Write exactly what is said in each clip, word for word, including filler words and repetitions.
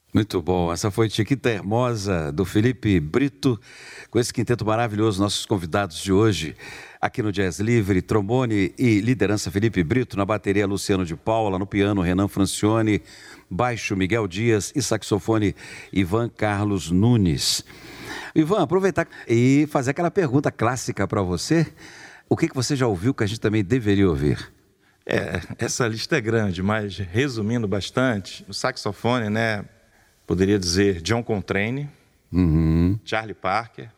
Muito bom, essa foi Chiquita Hermosa, do Felipe Brito, com esse quinteto maravilhoso, nossos convidados de hoje, aqui no Jazz Livre, trombone e liderança Felipe Brito, na bateria Luciano de Paula, no piano Renan Francione, baixo Miguel Dias e saxofone Ivan Carlos Nunes. Ivan, aproveitar e fazer aquela pergunta clássica para você, o que, que você já ouviu que a gente também deveria ouvir? É, essa lista é grande, mas resumindo bastante, o saxofone, né? Poderia dizer John Coltrane, uhum. Charlie Parker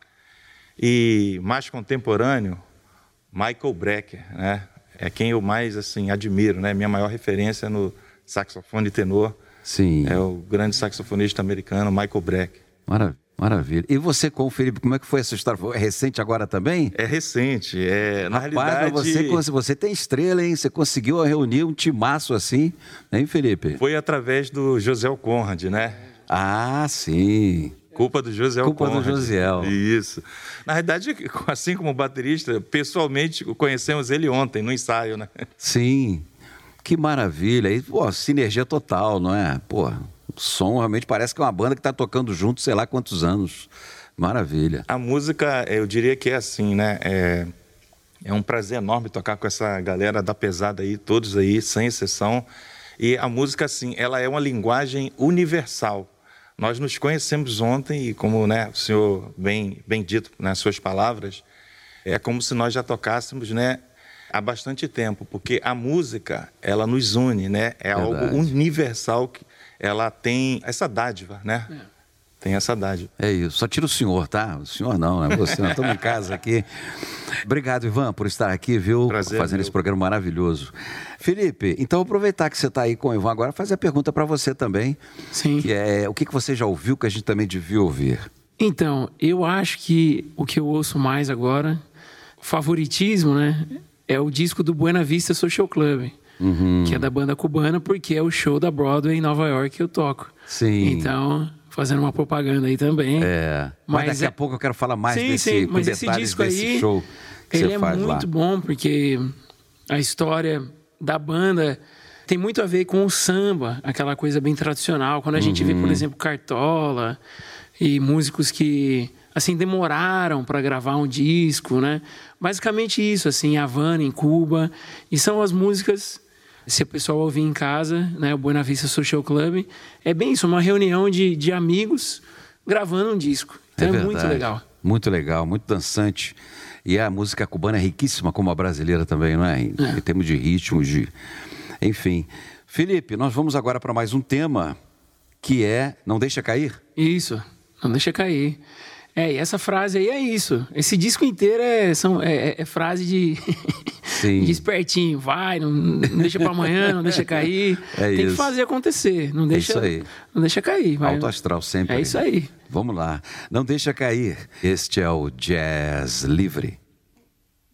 e, mais contemporâneo, Michael Brecker, né? É quem eu mais assim, admiro, né? Minha maior referência no saxofone tenor. Sim. É o grande saxofonista americano Michael Brecker. Maravilha. Maravilha. E você com o Felipe, como é que foi essa história? É recente agora também? É recente. É, na Rapaz, realidade... Você, você tem estrela, hein? Você conseguiu reunir um timaço assim, hein, Felipe? Foi através do Josiel Conrad, né? Ah, sim. Culpa do Josiel Culpa Conrad. do Josiel. Isso. Na verdade, assim como baterista, pessoalmente conhecemos ele ontem, no ensaio, né? Sim. Que maravilha. E, pô, sinergia total, não é? Pô, o som realmente parece que é uma banda que está tocando junto, sei lá quantos anos. Maravilha. A música, eu diria que é assim, né? É, é um prazer enorme tocar com essa galera da pesada aí, todos aí, sem exceção. E a música, assim, ela é uma linguagem universal. Nós nos conhecemos ontem e, como, né, o senhor bem, bem dito nas suas palavras, é como se nós já tocássemos, né, há bastante tempo, porque a música, ela nos une, né? É Verdade. Algo universal, que ela tem essa dádiva, né? É. Tem essa dádiva. É isso. Só tira o senhor, tá? O senhor não, né? Você, nós estamos em casa aqui. Obrigado, Ivan, por estar aqui, viu? Prazer, fazendo meu. Esse programa maravilhoso. Felipe, então aproveitar que você está aí com o Ivan agora, fazer a pergunta para você também. Sim. Que é, o que que você já ouviu que a gente também devia ouvir? Então, eu acho que o que eu ouço mais agora, favoritismo, né? É o disco do Buena Vista Social Club. Uhum. Que é da banda cubana, porque é o show da Broadway em Nova York que eu toco. Sim. Então, fazendo uma propaganda aí também. É. Mas, mas daqui é... a pouco eu quero falar mais sim, desse, sim, mas esse disco desse aí, show que ele você é faz muito lá. bom, porque a história da banda tem muito a ver com o samba, aquela coisa bem tradicional. Quando a gente uhum. vê, por exemplo, Cartola e músicos que, assim, demoraram para gravar um disco, né? Basicamente isso, assim, Havana, em Cuba. E são as músicas... Se o pessoal ouvir em casa, né, o Buena Vista Social Club, é bem isso, uma reunião de, de amigos gravando um disco. Então é, é muito legal. Muito legal, muito dançante. E a música cubana é riquíssima, como a brasileira também, não é? Em, é. em termos de ritmo, de... Enfim. Felipe, nós vamos agora para mais um tema, que é Não Deixa Cair? Isso, Não Deixa Cair. É, e essa frase aí é isso. Esse disco inteiro é, são, é, é frase de, de espertinho. Vai, não, não deixa pra amanhã, não deixa cair. É Tem isso. que fazer acontecer. Não deixa, é isso aí. Não deixa cair. Vai. Alto astral sempre. É isso aí. Vamos lá. Não deixa cair. Este é o Jazz Livre.